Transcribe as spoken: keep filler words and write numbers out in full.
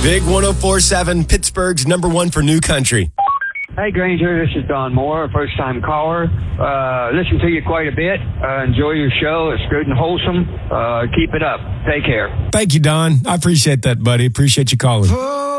Big one oh four point seven, Pittsburgh's number one for new country. Hey, Granger, this is Don Moore, first-time caller. Uh, listen to you quite a bit. Uh, enjoy your show. It's good and wholesome. Uh, keep it up. Take care. Thank you, Don. I appreciate that, buddy. Appreciate you calling.